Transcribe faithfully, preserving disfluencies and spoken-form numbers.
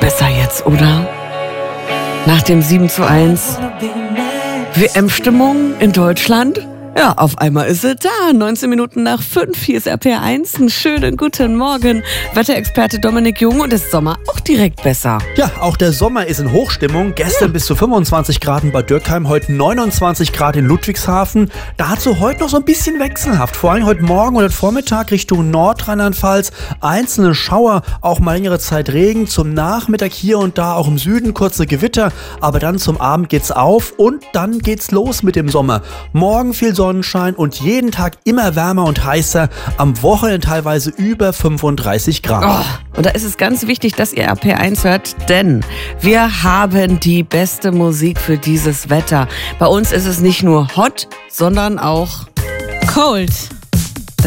besser jetzt, oder? Nach dem sieben zu eins. W M-Stimmung in Deutschland? Ja, auf einmal ist sie da. neunzehn Minuten nach fünf. Hier ist R P R eins. Einen schönen guten Morgen. Wetterexperte Dominik Jung, und ist Sommer auch direkt besser. Ja, auch der Sommer ist in Hochstimmung. Gestern ja. bis zu fünfundzwanzig Grad in Bad Dürkheim, heute neunundzwanzig Grad in Ludwigshafen. Dazu heute noch so ein bisschen wechselhaft. Vor allem heute Morgen und heute Vormittag Richtung Nordrheinland-Pfalz. Einzelne Schauer, auch mal längere Zeit Regen. Zum Nachmittag hier und da auch im Süden kurze Gewitter. Aber dann zum Abend geht's auf und dann geht's los mit dem Sommer. Morgen viel Sonnenschein und jeden Tag immer wärmer und heißer. Am Wochenende teilweise über fünfunddreißig Grad. Oh, und da ist es ganz wichtig, dass ihr R P R eins hört, denn wir haben die beste Musik für dieses Wetter. Bei uns ist es nicht nur hot, sondern auch cold.